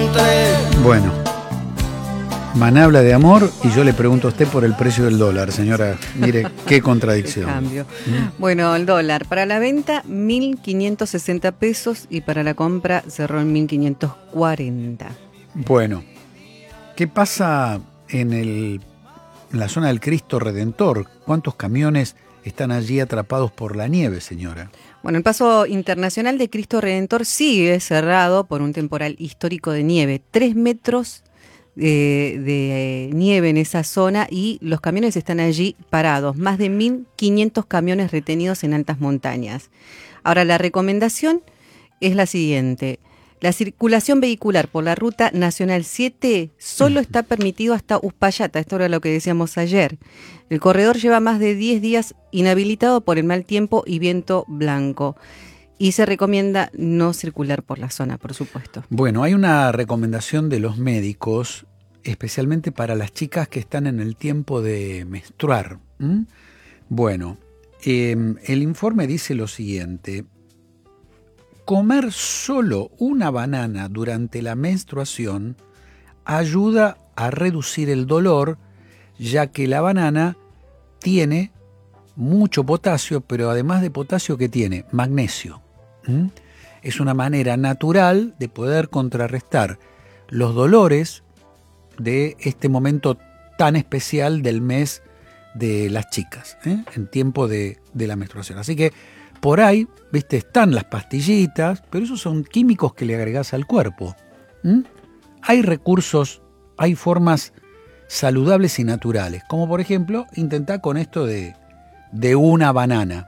encontré. Bueno, Maná habla de amor y yo le pregunto a usted por el precio del dólar, señora. Mire, qué contradicción. Qué cambio. Bueno, el dólar, para la venta 1.560 pesos y para la compra cerró en 1.540. Bueno, ¿qué pasa en la zona del Cristo Redentor? ¿Cuántos camiones están allí atrapados por la nieve, señora? Bueno, el paso internacional de Cristo Redentor sigue cerrado por un temporal histórico de nieve. 3 metros de nieve en esa zona y los camiones están allí parados. Más de 1.500 camiones retenidos en altas montañas. Ahora, la recomendación es la siguiente. La circulación vehicular por la Ruta Nacional 7 solo está permitido hasta Uspallata. Esto era lo que decíamos ayer. El corredor lleva más de 10 días inhabilitado por el mal tiempo y viento blanco. Y se recomienda no circular por la zona, por supuesto. Bueno, hay una recomendación de los médicos, especialmente para las chicas que están en el tiempo de menstruar. Bueno, el informe dice lo siguiente. Comer solo una banana durante la menstruación ayuda a reducir el dolor, ya que la banana tiene mucho potasio, pero además de potasio, ¿qué tiene? Magnesio. Es una manera natural de poder contrarrestar los dolores de este momento tan especial del mes de las chicas, en tiempo de la menstruación. Así que por ahí, viste, están las pastillitas, pero esos son químicos que le agregás al cuerpo. Hay recursos, hay formas saludables y naturales, como por ejemplo, intentar con esto de una banana.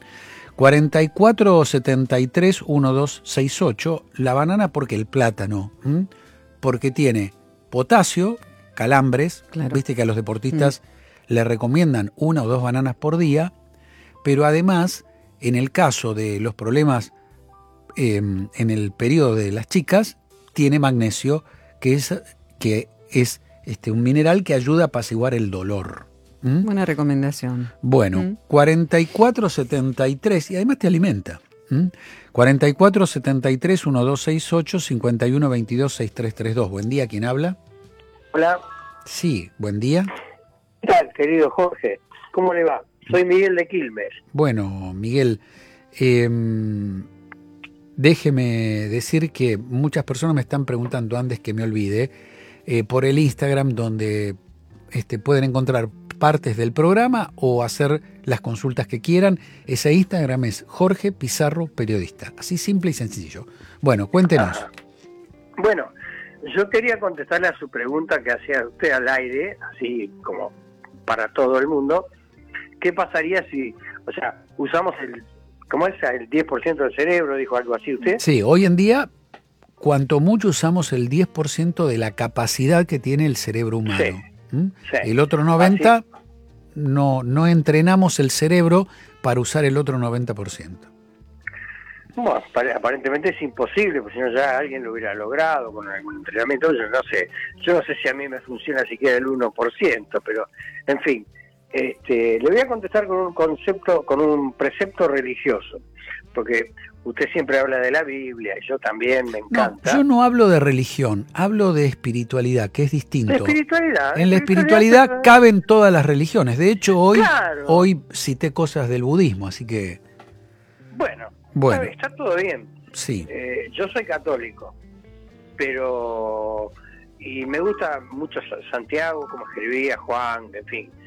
44731268, la banana porque el plátano, porque tiene potasio, calambres, claro. Viste que a los deportistas le recomiendan 1 o 2 bananas por día, pero además, en el caso de los problemas en el periodo de las chicas, tiene magnesio, que es un mineral que ayuda a apaciguar el dolor. Buena recomendación. Bueno, 4473, y además te alimenta. 4473-1268, 5122-6332. Buen día, ¿quién habla? Hola. Sí, buen día. ¿Qué tal, querido Jorge? ¿Cómo le va? Soy Miguel de Quilmes. Bueno, Miguel, déjeme decir que muchas personas me están preguntando, antes que me olvide, por el Instagram, donde pueden encontrar partes del programa o hacer las consultas que quieran. Ese Instagram es Jorge Pizarro Periodista. Así simple y sencillo. Bueno, cuéntenos. Bueno, yo quería contestarle a su pregunta que hacía usted al aire, así como para todo el mundo. ¿Qué pasaría si, usamos el 10% del cerebro, dijo algo así usted? Sí, hoy en día, cuanto mucho usamos el 10% de la capacidad que tiene el cerebro humano. Sí. Sí. El otro 90% no entrenamos el cerebro para usar el otro 90%. Bueno, aparentemente es imposible, porque si no ya alguien lo hubiera logrado con algún entrenamiento. Yo no sé si a mí me funciona siquiera el 1%, pero en fin. Le voy a contestar con un precepto religioso, porque usted siempre habla de la Biblia y yo también, me encanta. No, yo no hablo de religión, hablo de espiritualidad, que es distinto. En la espiritualidad caben todas las religiones. De hecho, hoy cité cosas del budismo, así que... Bueno. Está todo bien. Sí. Yo soy católico, y me gusta mucho Santiago, como escribía Juan, en fin.